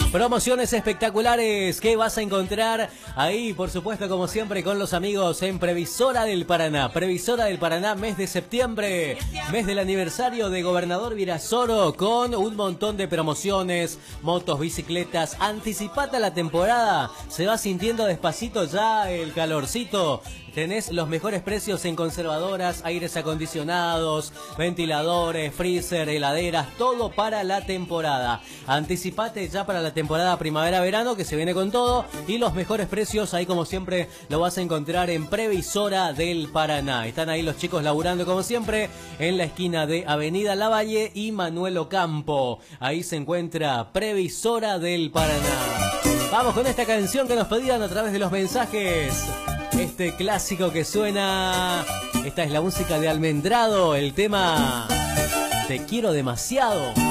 Promociones espectaculares que vas a encontrar ahí, por supuesto, como siempre, con los amigos en Previsora del Paraná. Previsora del Paraná, mes de septiembre, mes del aniversario de Gobernador Virasoro, con un montón de promociones, motos, bicicletas. Anticipate a la temporada, se va sintiendo despacito ya el calorcito. Tenés los mejores precios en conservadoras, aires acondicionados, ventiladores, freezer, heladeras, todo para la temporada. Anticipate ya para la temporada primavera-verano que se viene con todo, y los mejores precios ahí como siempre lo vas a encontrar en Previsora del Paraná. Están ahí los chicos laburando como siempre en la esquina de Avenida Lavalle y Manuel Ocampo. Ahí se encuentra Previsora del Paraná. Vamos con esta canción que nos pedían a través de los mensajes. Este clásico que suena, esta es la música de Almendrado, el tema Te quiero demasiado.